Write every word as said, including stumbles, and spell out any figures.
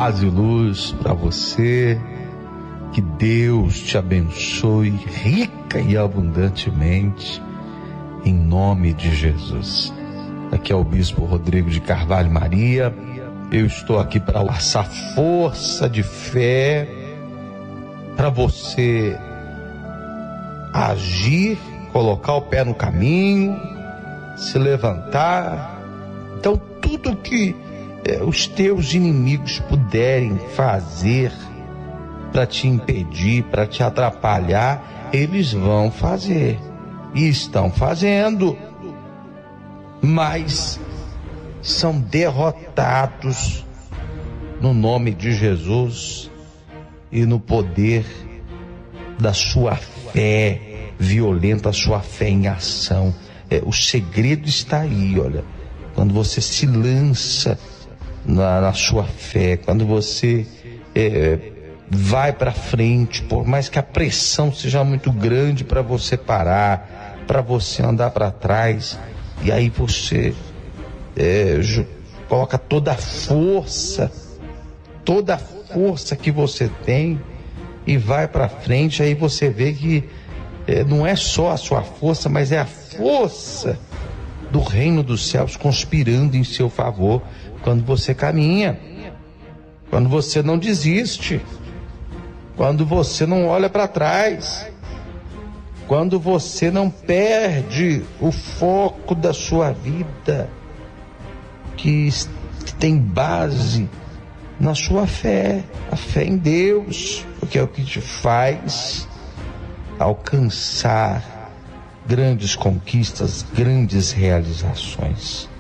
Paz e luz para você, que Deus te abençoe rica e abundantemente, em nome de Jesus. Aqui é o Bispo Rodrigo de Carvalho Maria. Eu estou aqui para passar força de fé para você agir, colocar o pé no caminho, se levantar. Então, tudo que eh, os teus inimigos puderem fazer para te impedir, para te atrapalhar, eles vão fazer e estão fazendo, mas são derrotados no nome de Jesus e no poder da sua fé violenta, a sua fé em ação. É, o segredo está aí, olha, quando você se lança na, na sua fé, quando você é, vai para frente, por mais que a pressão seja muito grande para você parar, para você andar para trás, e aí você é, coloca toda a força, toda a força que você tem e vai para frente. Aí você vê que é, não é só a sua força, mas é a força do reino dos céus conspirando em seu favor quando você caminha, quando você não desiste, quando você não olha para trás, quando você não perde o foco da sua vida, que tem base na sua fé, a fé em Deus, porque é o que te faz alcançar grandes conquistas, grandes realizações.